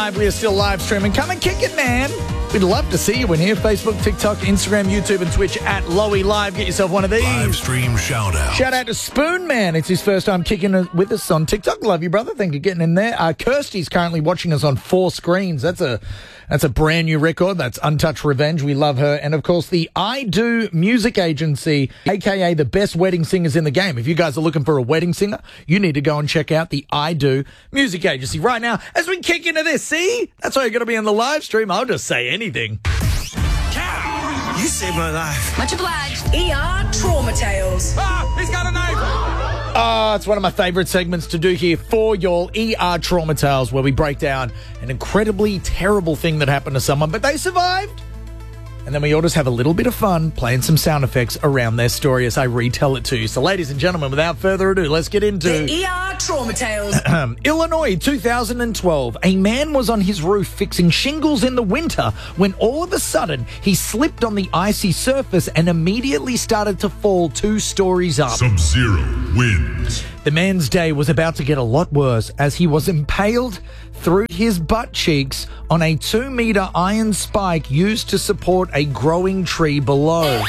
We are still live streaming. Come and kick it, man. We'd love to see you in here. Facebook, TikTok, Instagram, YouTube, and Twitch at Lowy Live. Get yourself one of these. Live stream shout out. Shout out to Spoon Man. It's his first time kicking it with us on TikTok. Love you, brother. Thank you for getting in there. Kirsty's currently watching us on 4 screens. That's a brand new record. That's Untouched Revenge. We love her. And, of course, the I Do Music Agency, a.k.a. the best wedding singers in the game. If you guys are looking for a wedding singer, you need to go and check out the I Do Music Agency right now as we kick into this. See? That's why you're going to be on the live stream. I'll just say anything. You saved my life. Much obliged. ER Trauma Tales. Ah, he's got a knife. It's one of my favourite segments to do here for y'all, ER Trauma Tales, where we break down an incredibly terrible thing that happened to someone, but they survived. And then we all just have a little bit of fun playing some sound effects around their story as I retell it to you. So, ladies and gentlemen, without further ado, let's get into the ER Trauma Tales. Illinois, 2012. A man was on his roof fixing shingles in the winter when all of a sudden he slipped on the icy surface and immediately started to fall 2 stories up. Sub-Zero wins. The man's day was about to get a lot worse as he was impaled through his butt cheeks on a 2-meter iron spike used to support a growing tree below.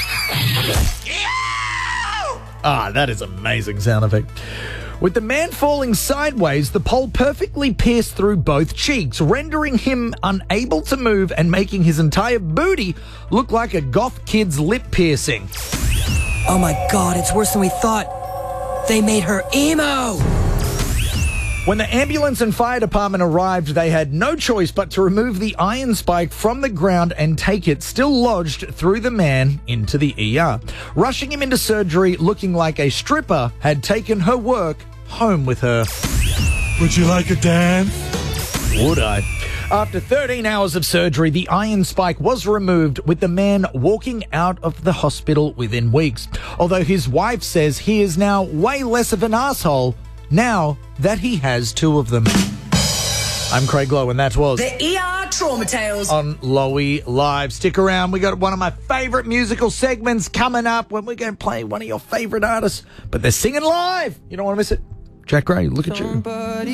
That is amazing sound effect. With the man falling sideways, the pole perfectly pierced through both cheeks, rendering him unable to move and making his entire booty look like a goth kid's lip piercing. Oh my God, it's worse than we thought. They made her emo! When the ambulance and fire department arrived, they had no choice but to remove the iron spike from the ground and take it, still lodged through the man, into the ER. Rushing him into surgery looking like a stripper had taken her work home with her. Would you like a dance? Would I? After 13 hours of surgery, the iron spike was removed, with the man walking out of the hospital within weeks. Although his wife says he is now way less of an asshole now that he has 2 of them. I'm Craig Lowe, and that was the ER Trauma Tales on Lowy Live. Stick around. We got one of my favourite musical segments coming up when we're going to play one of your favourite artists, but they're singing live. You don't want to miss it. Jack Gray, look at you.